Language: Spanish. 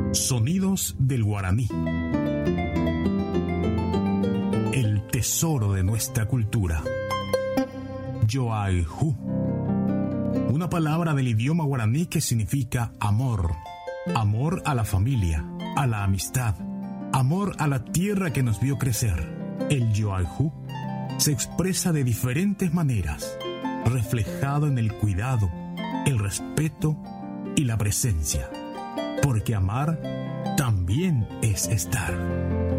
Sonidos del guaraní. El tesoro de nuestra cultura. Yoaijú. Una palabra del idioma guaraní que significa amor. Amor a la familia, a la amistad, amor a la tierra que nos vio crecer. El yoaijú se expresa de diferentes maneras, reflejado en el cuidado, el respeto y la presencia. Porque amar también es estar.